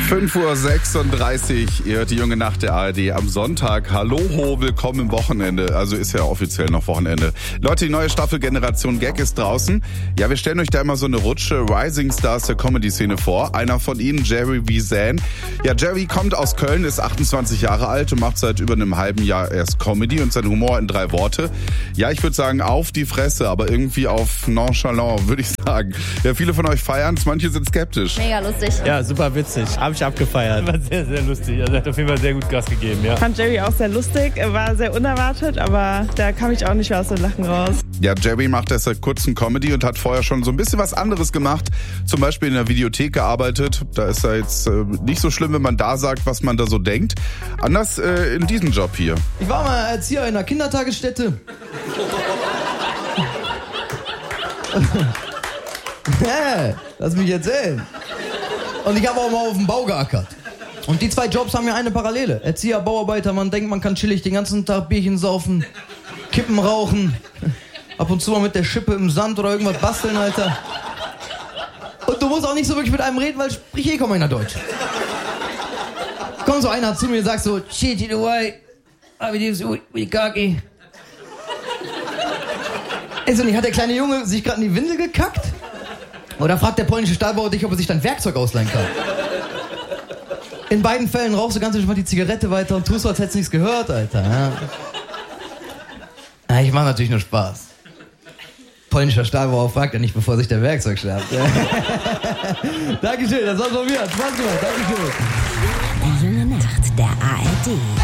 5:36 Uhr, ihr hört die junge Nacht der ARD am Sonntag. Hallo, willkommen im Wochenende. Also ist ja offiziell noch Wochenende. Leute, die neue Staffel Generation Gag ist draußen. Ja, wir stellen euch da immer so eine Rutsche Rising Stars der Comedy-Szene vor. Einer von ihnen, Jerry Wiesen. Ja, Jerry kommt aus Köln, ist 28 Jahre alt und macht seit über einem halben Jahr erst Comedy und sein Humor in 3 Worte. Ja, ich würde sagen, auf die Fresse, aber irgendwie auf nonchalant, würde ich sagen. Ja, viele von euch feiern's, manche sind skeptisch. Mega lustig. Ja, super witzig. Habe ich abgefeiert. War sehr, sehr lustig. Also hat auf jeden Fall sehr gut Gas gegeben, ja. Ich fand Jerry auch sehr lustig, war sehr unerwartet, aber da kam ich auch nicht mehr aus dem Lachen raus. Ja, Jerry macht erst seit kurzem Comedy und hat vorher schon so ein bisschen was anderes gemacht. Zum Beispiel in der Videothek gearbeitet. Da ist er jetzt nicht so schlimm, wenn man da sagt, was man da so denkt. Anders in diesem Job hier. Ich war mal Erzieher in einer Kindertagesstätte. Hä? Lass mich erzählen. Und ich habe auch mal auf dem Bau geackert. Und die 2 Jobs haben ja eine Parallele. Erzieher, Bauarbeiter, man denkt, man kann chillig den ganzen Tag Bierchen saufen, Kippen rauchen, ab und zu mal mit der Schippe im Sand oder irgendwas basteln, Alter. Und du musst auch nicht so wirklich mit einem reden, weil sprich kaum einer Deutsch. Kommt so einer zu mir und sagt so, shit, you know why? I believe with Kaki. Also nicht, hat der kleine Junge sich gerade in die Windel gekackt? Oder fragt der polnische Stahlbauer dich, ob er sich dein Werkzeug ausleihen kann? In beiden Fällen rauchst du ganz entspannt die Zigarette weiter und tust so, als hättest du nichts gehört, Alter. Ja. Ich mach natürlich nur Spaß. Polnischer Stahlbauer fragt ja nicht, bevor sich der Werkzeug schnappt. Dankeschön, das war's von mir. Spaß gemacht, Dankeschön. Die junge Nacht der ARD.